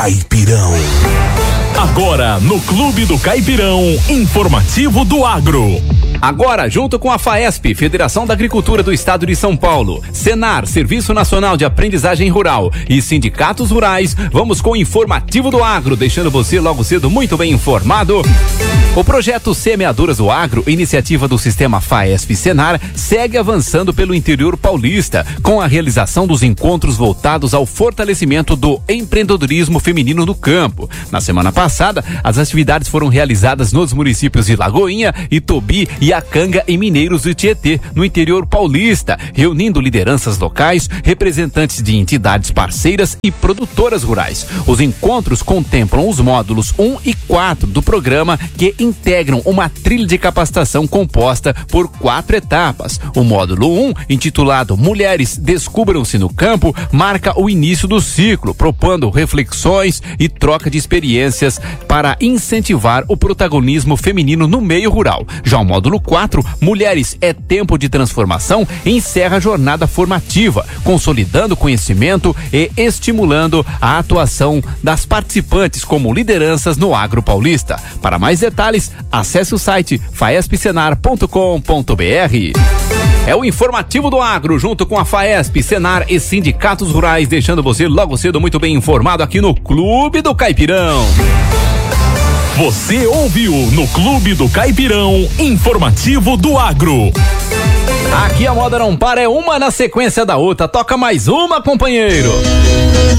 Caipirão. Agora no Clube do Caipirão, informativo do agro. Agora, junto com a FAESP, Federação da Agricultura do Estado de São Paulo, Senar, Serviço Nacional de Aprendizagem Rural e sindicatos rurais, vamos com o informativo do agro, deixando você logo cedo muito bem informado. O projeto Semeadoras do Agro, iniciativa do sistema FAESP-Senar, segue avançando pelo interior paulista, com a realização dos encontros voltados ao fortalecimento do empreendedorismo feminino no campo. Na semana passada, as atividades foram realizadas nos municípios de Lagoinha, Itobi e Acanga, em Mineiros e Tietê, no interior paulista, reunindo lideranças locais, representantes de entidades parceiras e produtoras rurais. Os encontros contemplam os módulos 1 e 4 do programa, que integram uma trilha de capacitação composta por 4 etapas. O módulo 1, intitulado Mulheres Descubram-se no Campo, marca o início do ciclo, propondo reflexões e troca de experiências para incentivar o protagonismo feminino no meio rural. Já o módulo 4, Mulheres é Tempo de Transformação, encerra a jornada formativa, consolidando conhecimento e estimulando a atuação das participantes como lideranças no agro paulista. Para mais detalhes, acesse o site faespsenar.com.br. É o informativo do agro, junto com a FAESP, Senar e sindicatos rurais, deixando você logo cedo muito bem informado aqui no Clube do Caipirão. Você ouviu no Clube do Caipirão, informativo do agro. Aqui a moda não para, é uma na sequência da outra. Toca mais uma, companheiro.